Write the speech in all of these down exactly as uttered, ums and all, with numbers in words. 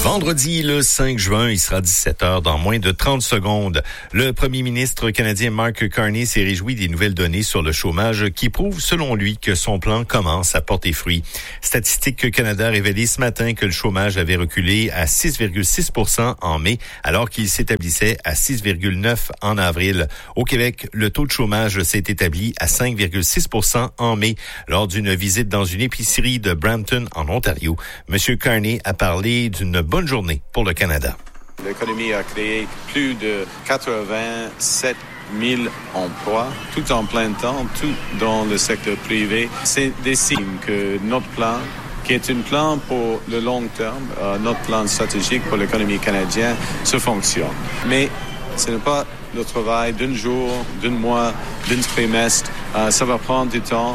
Vendredi, le cinq juin, il sera dix-sept heures dans moins de trente secondes. Le premier ministre canadien Mark Carney s'est réjoui des nouvelles données sur le chômage qui prouvent, selon lui, que son plan commence à porter fruit. Statistique Canada a révélé ce matin que le chômage avait reculé à six virgule six pour cent en mai, alors qu'il s'établissait à six virgule neuf pour cent en avril. Au Québec, le taux de chômage s'est établi à cinq virgule six pour cent en mai, lors d'une visite dans une épicerie de Brampton, en Ontario. Monsieur Carney a parlé d'une bonne journée pour le Canada. L'économie a créé plus de quatre-vingt-sept mille emplois, tout en plein temps, tout dans le secteur privé. C'est des signes que notre plan, qui est un plan pour le long terme, euh, notre plan stratégique pour l'économie canadienne, se fonctionne. Mais ce n'est pas le travail d'un jour, d'un mois, d'un trimestre. Euh, ça va prendre du temps.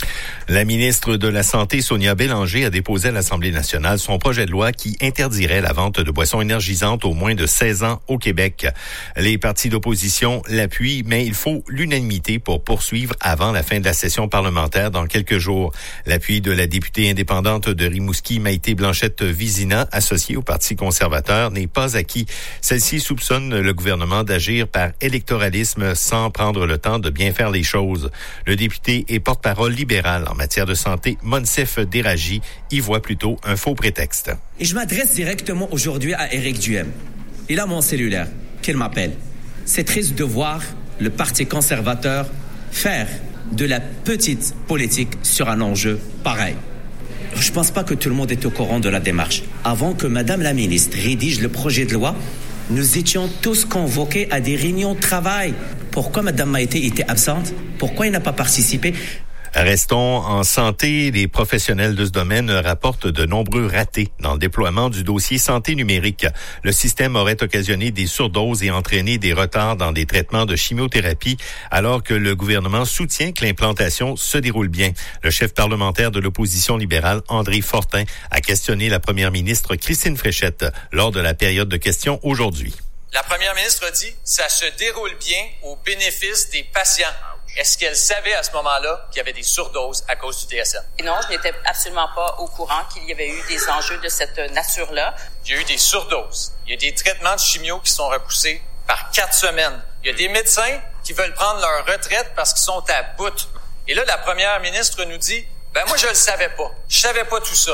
La ministre de la Santé, Sonia Bélanger, a déposé à l'Assemblée nationale son projet de loi qui interdirait la vente de boissons énergisantes aux moins de seize ans au Québec. Les partis d'opposition l'appuient, mais il faut l'unanimité pour poursuivre avant la fin de la session parlementaire dans quelques jours. L'appui de la députée indépendante de Rimouski, Maïté Blanchette-Vizina, associée au Parti conservateur, n'est pas acquis. Celle-ci soupçonne le gouvernement d'agir par électoralisme sans prendre le temps de bien faire les choses. Le député et porte-parole libéral en matière de santé, Monsef Déragi, y voit plutôt un faux prétexte. Et je m'adresse directement aujourd'hui à Éric Duhem. Il a mon cellulaire, qu'il m'appelle. C'est triste de voir le Parti conservateur faire de la petite politique sur un enjeu pareil. Je pense pas que tout le monde est au courant de la démarche. Avant que Madame la ministre rédige le projet de loi, nous étions tous convoqués à des réunions de travail. Pourquoi Madame Maïté était absente? Pourquoi elle n'a pas participé? Restons en santé. Les professionnels de ce domaine rapportent de nombreux ratés dans le déploiement du dossier santé numérique. Le système aurait occasionné des surdoses et entraîné des retards dans des traitements de chimiothérapie, alors que le gouvernement soutient que l'implantation se déroule bien. Le chef parlementaire de l'opposition libérale, André Fortin, a questionné la première ministre Christine Fréchette lors de la période de questions aujourd'hui. La première ministre a dit « ça se déroule bien au bénéfice des patients ». Est-ce qu'elle savait à ce moment-là qu'il y avait des surdoses à cause du D S M? Non, je n'étais absolument pas au courant qu'il y avait eu des enjeux de cette nature-là. Il y a eu des surdoses. Il y a des traitements de chimio qui sont repoussés par quatre semaines. Il y a des médecins qui veulent prendre leur retraite parce qu'ils sont à bout. Et là, la première ministre nous dit « ben moi, je le savais pas. Je savais pas tout ça. »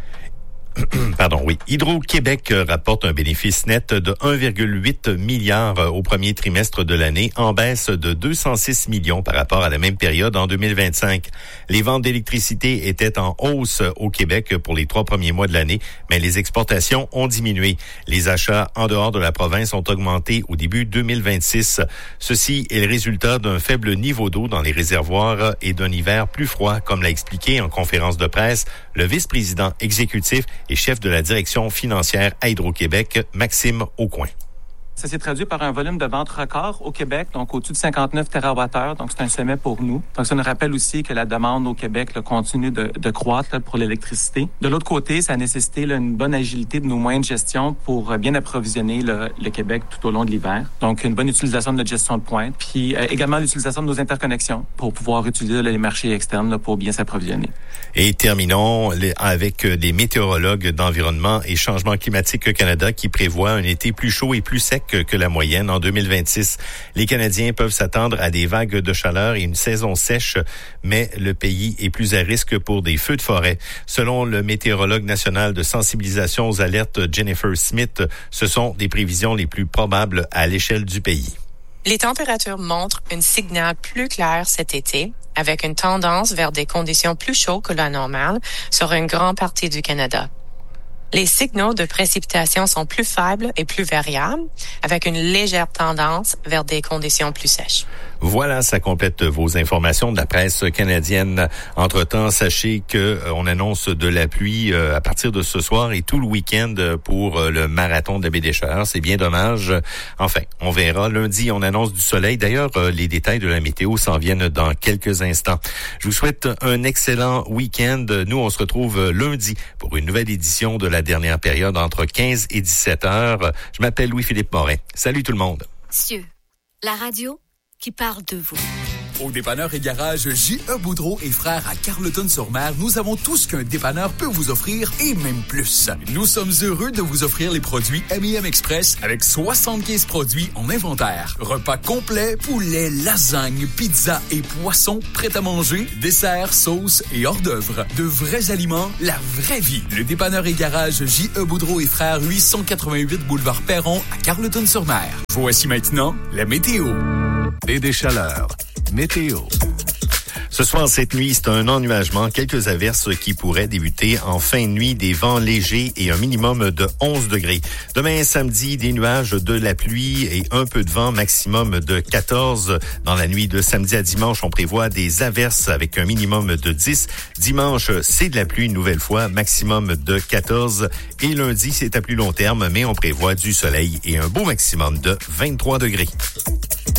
Pardon, oui. Hydro-Québec rapporte un bénéfice net de un virgule huit milliard au premier trimestre de l'année, en baisse de deux cent six millions par rapport à la même période en deux mille vingt-cinq. Les ventes d'électricité étaient en hausse au Québec pour les trois premiers mois de l'année, mais les exportations ont diminué. Les achats en dehors de la province ont augmenté au début deux mille vingt-six. Ceci est le résultat d'un faible niveau d'eau dans les réservoirs et d'un hiver plus froid, comme l'a expliqué en conférence de presse le vice-président exécutif et chef de la direction financière à Hydro-Québec, Maxime Aucoin. Ça s'est traduit par un volume de vente record au Québec, donc au-dessus de cinquante-neuf térawattheures, donc c'est un sommet pour nous. Donc ça nous rappelle aussi que la demande au Québec là, continue de, de croître là, pour l'électricité. De l'autre côté, ça a nécessité là, une bonne agilité de nos moyens de gestion pour bien approvisionner le, le Québec tout au long de l'hiver. Donc une bonne utilisation de notre gestion de pointe, puis euh, également l'utilisation de nos interconnexions pour pouvoir utiliser là, les marchés externes là, pour bien s'approvisionner. Et terminons les, avec les météorologues d'Environnement et Changement climatique Canada qui prévoient un été plus chaud et plus sec que la moyenne en deux mille vingt-six. Les Canadiens peuvent s'attendre à des vagues de chaleur et une saison sèche, mais le pays est plus à risque pour des feux de forêt. Selon le météorologue national de sensibilisation aux alertes Jennifer Smith, ce sont des prévisions les plus probables à l'échelle du pays. Les températures montrent un signal plus clair cet été, avec une tendance vers des conditions plus chaudes que la normale sur une grande partie du Canada. Les signaux de précipitation sont plus faibles et plus variables, avec une légère tendance vers des conditions plus sèches. Voilà, ça complète vos informations de la presse canadienne. Entre-temps, sachez que euh, on annonce de la pluie euh, à partir de ce soir et tout le week-end pour euh, le marathon de la Baie des Chaleurs. C'est bien dommage. Enfin, on verra. Lundi, on annonce du soleil. D'ailleurs, euh, les détails de la météo s'en viennent dans quelques instants. Je vous souhaite un excellent week-end. Nous, on se retrouve lundi pour une nouvelle édition de la dernière période entre quinze et dix-sept heures. Je m'appelle Louis-Philippe Morin. Salut tout le monde. Cieux, la radio qui parle de vous. Au dépanneur et garage J E Boudreau et Frères à Carleton-sur-Mer, nous avons tout ce qu'un dépanneur peut vous offrir et même plus. Nous sommes heureux de vous offrir les produits M et M Express avec soixante-quinze produits en inventaire. Repas complet, poulet, lasagne, pizza et poissons prêts à manger, desserts, sauces et hors d'œuvre. De vrais aliments, la vraie vie. Le dépanneur et garage J E Boudreau et Frères, huit cent quatre-vingt-huit boulevard Perron à Carleton-sur-Mer. Voici maintenant la météo. Et des chaleurs. Météo. Ce soir, cette nuit, c'est un ennuagement, quelques averses qui pourraient débuter en fin de nuit, des vents légers et un minimum de onze degrés. Demain, samedi, des nuages, de la pluie et un peu de vent, maximum de quatorze. Dans la nuit de samedi à dimanche, on prévoit des averses avec un minimum de dix. Dimanche, c'est de la pluie une nouvelle fois, maximum de quatorze. Et lundi, c'est à plus long terme, mais on prévoit du soleil et un beau maximum de vingt-trois degrés.